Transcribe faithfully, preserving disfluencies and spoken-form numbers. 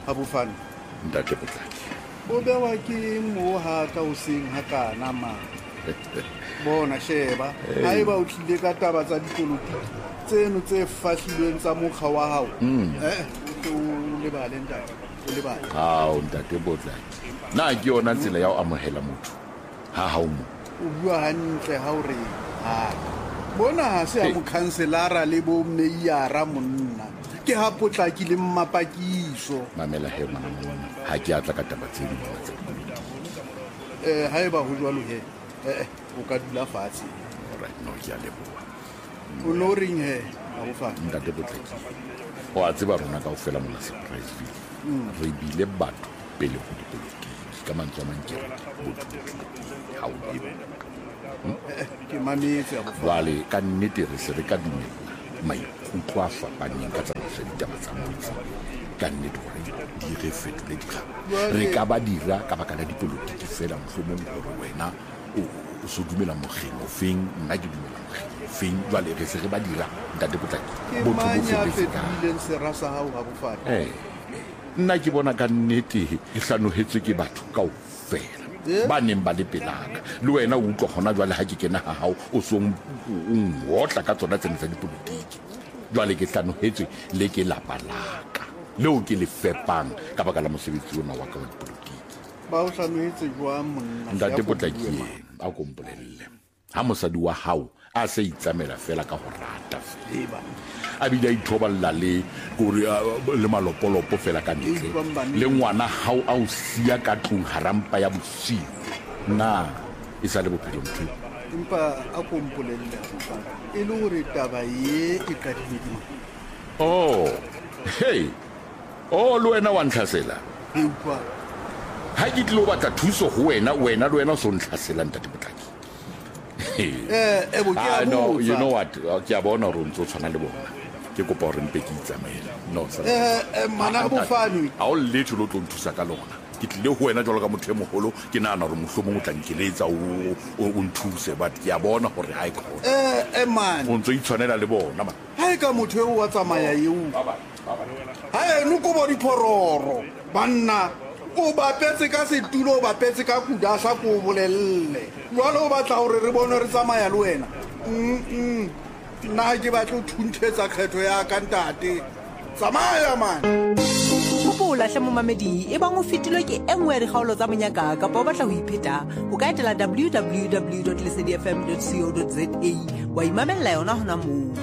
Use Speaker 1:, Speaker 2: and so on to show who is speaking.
Speaker 1: Abufana
Speaker 2: Ntate Potlaki.
Speaker 1: o bewa ke moha ka o seng hakana ma bona sheba ha eba o tlile ka taba tsa dipolotiki tseno tse fahlilweng tsa mokga wa hao eh o lebale ntate o lebale
Speaker 2: ha o Ntate Potlaki na ke yona tsela ya o amohela motho ha ha o mo
Speaker 1: o bua hantle ha o re ha bona ha se a mo councilora le bo meyara monna ke ha Potlaki le mmapakiso
Speaker 2: mamela he mama ha ke atla ka taba tse di mona tse
Speaker 1: eh ha eba ho jwalo he eh o ka dula fatshe
Speaker 2: right no ke a leboha
Speaker 1: o no ring he a go fa
Speaker 2: Ntate Potlaki o a tseba rona ka o fela mola surprise re bile batho pele go dipolotiki ka mantswe a mankere ha o ibe
Speaker 1: ke mametse a go fa
Speaker 2: wale ka nnete re se re ka dumela maikutlo a fapaneng ka tsamaiso ya ditaba tsa motse ka nnete gore di re fetole dikgang re ka ba dira ka baka la dipolotiki fela mohlomong gore wena o se dumela mogeng o feng nna ke dumela mogeng o feng jwale re se re ba dira Ntate Potlaki
Speaker 1: ke manya fetuleng sera sa hao ha bofana
Speaker 2: eh nna ke bona ka nnete e hlanohetswe ke batho ka o fela ba neng ba le pelaka le wena o utlwa gona jwale ha ke kena ha hao o so ngotla ka tsona tsene tsa dipolotiki jwale ke hlanohetswe le ke lapa laka leo ke le fepang ka baka la mosebetsi ona wa ka wa dipolotiki
Speaker 1: ba o hlanohetse jwang monna
Speaker 2: Ntate Potlaki a ko mpolelle ha mosadi wa hao a se itsamela fela ka go rata
Speaker 1: eba
Speaker 2: a bile a ithoballa le gore le malopolopo fela ka ntle le ngwana hao a o sia ka tlong harampa ya bosiu na e sa le bophelo ntho
Speaker 1: empa a ko mpolelle e le gore taba ye e qadile di
Speaker 2: oh hey oh le wena wa ntlhasela
Speaker 1: eupwa
Speaker 2: ha ke tlilo batla thuso go wena wena le wena o so ntlhasela Ntate Potlaki
Speaker 1: eh e bo ke a
Speaker 2: no you know what ke a bona re ntse o tshwana le bona ke kopa gore mpe ke itsamaela no sir
Speaker 1: eh mana bofani
Speaker 2: a o letho lo tlo nthusa ka lona ke tlile go wena jalo ka motho e mogolo ke nana gore mohlomong o tla nkeletsa o o nthuse but ke a bona gore ha e khona
Speaker 1: eh eh man
Speaker 2: o ntse itshwanela le bona man
Speaker 1: ha e ka motho e wa tsamaya yeo ha e no go bo diphororo banna o bapetse ka setulo o bapetse ka kuda sa ko bolelle jwale o batla gore re bone re tsamaya le wena mm nna ke batla o thunthetsa kgetho ya ka ntate tsamaya man
Speaker 3: Hopola hle momamedi e bang o fetilwe ke engwe ya dikgaolo tsa monyaka kapa o batla ho ipheta o ka etela w w w dot lesedi f m dot co dot za wa imamella yona hona moo.